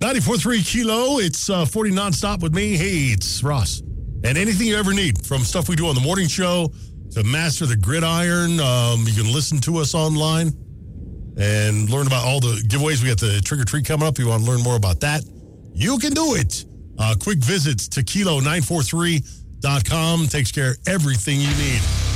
94.3 Kilo. It's 40 nonstop with me. Hey, it's Ross. And anything you ever need, from stuff we do on the morning show to master the gridiron, you can listen to us online and learn about all the giveaways. We got the trick or treat coming up. If you want to learn more about that, you can do it. Quick visit to kilo943.com takes care of everything you need.